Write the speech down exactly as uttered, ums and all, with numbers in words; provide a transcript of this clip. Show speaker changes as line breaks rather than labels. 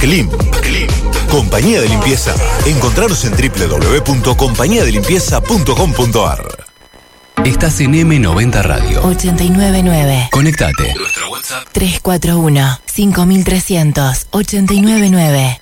Clim. Clim. Compañía de limpieza. Encontraros en doble u doble u doble u punto compañía de limpieza punto com punto a r.
Estás en eme noventa Radio.
ochenta y nueve nueve.
Conectate.
Nuestro WhatsApp. tres cuatro uno, cinco mil trescientos, ochenta y nueve nueve.